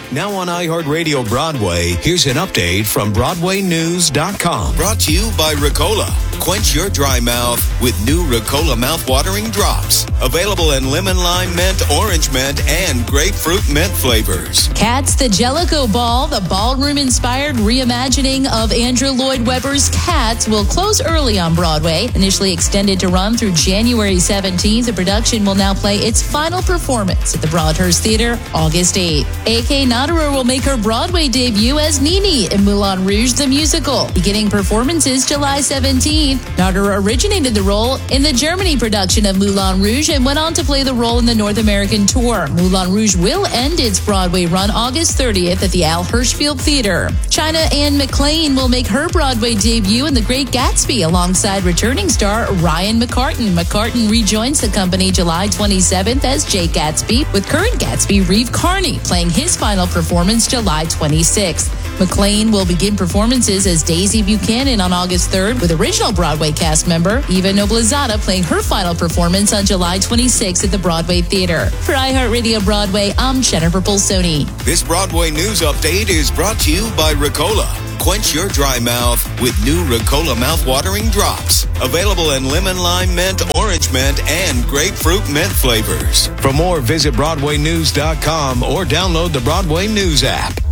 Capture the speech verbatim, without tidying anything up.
Now on iHeartRadio Broadway, here's an update from Broadway News dot com. Brought to you by Ricola. Quench your dry mouth with new Ricola mouth-watering drops. Available in lemon, lime, mint, orange mint, and grapefruit mint flavors. Cats the Jellicoe Ball, the ballroom-inspired reimagining of Andrew Lloyd Webber's Cats, will close early on Broadway. Initially extended to run through January seventeenth, the production will now play its final performance at the Broadhurst Theater August eighth. A K Natterer will make her Broadway debut as Nini in Moulin Rouge the Musical, beginning performances July seventeenth. Natterer originated the role in the Germany production of Moulin Rouge and went on to play the role in the North American tour. Moulin Rouge will end its Broadway run August thirtieth at the Al Hirschfield Theater. China Anne McClain will make her Broadway debut in The Great Gatsby alongside returning star Ryan McCartan. McCartan rejoins the company July twenty-seventh as Jake Gatsby, with current Gatsby Reeve Carney playing his final performance July twenty-sixth. McClain will begin performances as Daisy Buchanan on August third, with original Broadway cast member Eva Noblezada playing her final performance on July twenty-sixth at the Broadway Theater. For iHeartRadio Broadway, I'm Jennifer Polsoni. This Broadway News Update is brought to you by Ricola. Quench your dry mouth with new Ricola mouth-watering drops. Available in lemon, lime, mint, orange mint, and grapefruit mint flavors. For more, visit Broadway News dot com or download the Broadway News app.